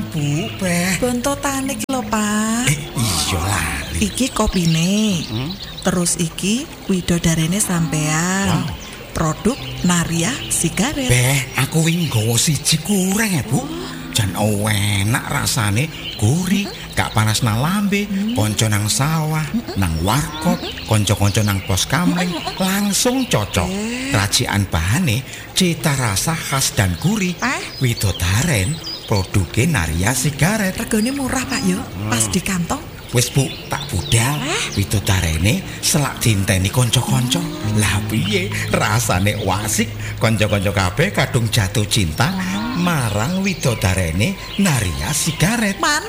Tenan Bu, Beh. Bontotane iki lho, Pak. Iya lali. Iki kopine. Terus iki widodarene sampean. Produk Naria Sigaret. Beh, aku wingi nggawa siji kurang ya, Bu. Jan enak rasane, gurih, gak panas nang lambe, konco nang sawah, nang warkop, konco-konco nang pos kamling, langsung cocok. Racikan bahane, cita rasa khas dan gurih. Widodaren, produknya Naria Sigaret. Regane murah, Pak yo. Pas di kantong. Wis Bu, tak budal. Widodarene selak dinteni konco-konco. Lah piye rasane wasik, konco-konco kabeh kadung jatuh cinta marang widodarene Naria Sigaret. Man,